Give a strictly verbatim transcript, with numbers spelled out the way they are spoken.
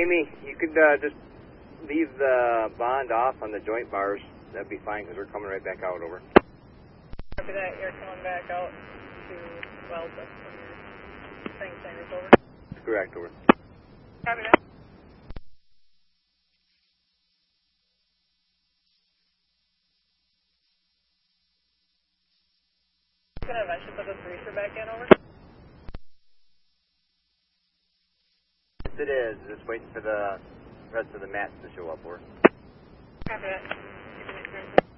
Amy, you could uh, just leave the bond off on the joint bars. That'd be fine because we're coming right back out. Over. Copy that. You're coming back out to weld up from your thing centers. Over. Correct. Over. Copy that. Going to eventually put this greaser back in. Over. Yes, it is. Just waiting for the rest of the mats to show up. Over. Copy that.